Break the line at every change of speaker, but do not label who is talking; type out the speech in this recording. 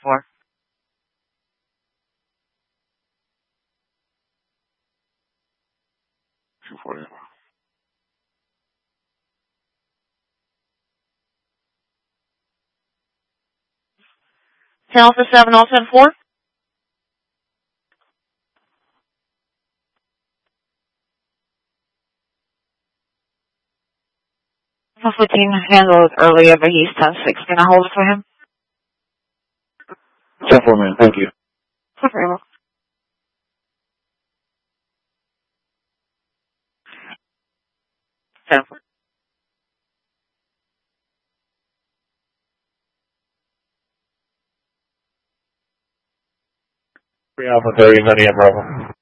4. Channel for 7, all 10-4. Alpha 14 handled earlier, but he's 10-6. Can I hold it for him?
10-4, man. Thank you.
Very well.
Alpha 30, India Bravo.